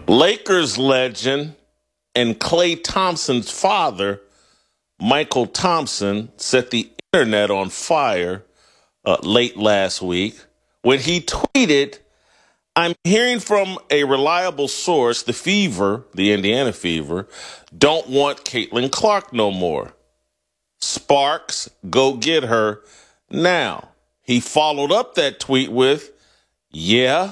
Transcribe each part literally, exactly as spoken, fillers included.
Lakers legend and Klay Thompson's father, Michael Thompson, set the internet on fire uh, late last week when he tweeted, "I'm hearing from a reliable source, the Fever, the Indiana Fever, don't want Caitlin Clark no more. Sparks, go get her now." He followed up that tweet with, "Yeah,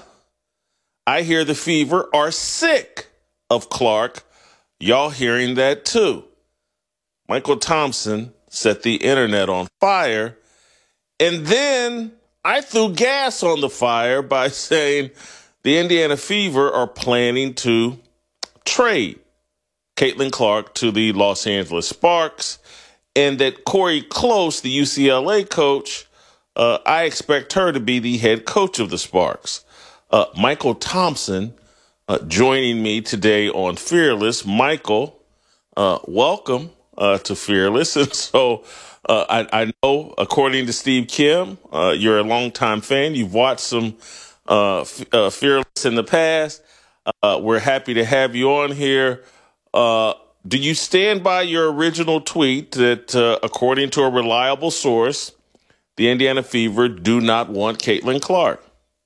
I hear the Fever are sick of Clark. Y'all hearing that too?" Michael Thompson set the internet on fire. And then I threw gas on the fire by saying the Indiana Fever are planning to trade Caitlin Clark to the Los Angeles Sparks, and that Corey Close, the U C L A coach, uh, I expect her to be the head coach of the Sparks. Uh, Michael Thompson uh, joining me today on Fearless. Michael, uh, welcome uh, to Fearless. And so uh, I, I know, according to Steve Kim, uh, you're a longtime fan. You've watched some uh, F- uh, Fearless in the past. Uh, we're happy to have you on here. Uh, do you stand by your original tweet that, uh, according to a reliable source, the Indiana Fever do not want Caitlin Clark?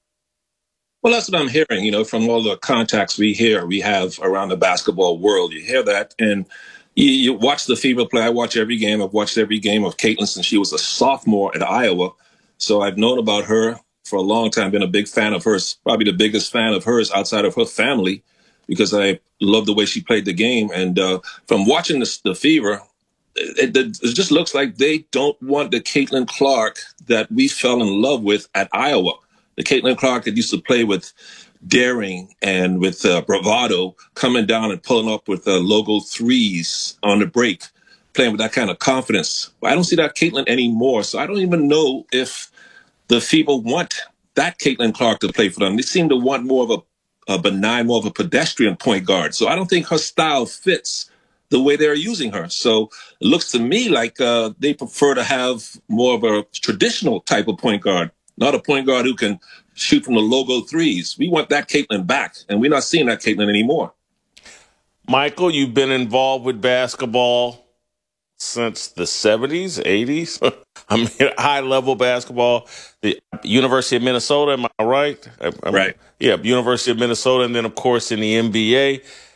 Well, that's what I'm hearing, you know, from all the contacts we hear, we have around the basketball world. You hear that, and you, you watch the Fever play. I watch every game. I've watched every game of Caitlin since she was a sophomore at Iowa. So I've known about her for a long time, been a big fan of hers, probably the biggest fan of hers outside of her family, because I love the way she played the game. And uh, from watching the, the Fever, it, it, it just looks like they don't want the Caitlin Clark that we fell in love with at Iowa. The Caitlin Clark that used to play with daring and with uh, bravado, coming down and pulling up with uh, logo threes on the break, playing with that kind of confidence. But I don't see that Caitlin anymore, so I don't even know if the Fever want that Caitlin Clark to play for them. They seem to want more of a, a benign, more of a pedestrian point guard. So I don't think her style fits the way they're using her. So it looks to me like uh, they prefer to have more of a traditional type of point guard, not a point guard who can shoot from the logo threes. We want that Caitlin back, and we're not seeing that Caitlin anymore. Michael, you've been involved with basketball since the seventies, eighties. I mean, high-level basketball. The University of Minnesota, am I right? I, Right. Yeah, University of Minnesota, and then, of course, in the N B A.